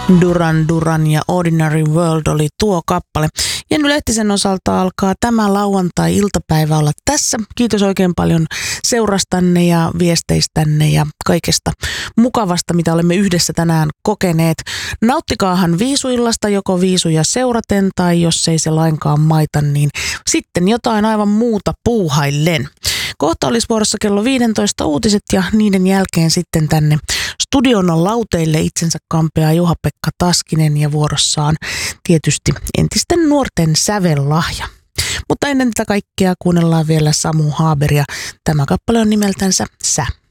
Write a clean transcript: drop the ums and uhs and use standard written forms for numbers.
Duran Duran ja Ordinary World oli tuo kappale. Jenny Lehtisen osalta alkaa tämä lauantai-iltapäivä olla tässä. Kiitos oikein paljon seurastanne ja viesteistänne ja kaikesta mukavasta, mitä olemme yhdessä tänään kokeneet. Nauttikaahan viisuillasta joko viisuja seuraten tai jos ei se lainkaan maita, niin sitten jotain aivan muuta puuhaillen. Kohta olisi vuorossa kello 15 uutiset ja niiden jälkeen sitten tänne studion lauteille itsensä kampeaa Juha-Pekka Taskinen ja vuorossaan tietysti entisten nuorten sävellahja. Mutta ennen tätä kaikkea kuunnellaan vielä Samu Haaberia. Tämä kappale on nimeltänsä Sä.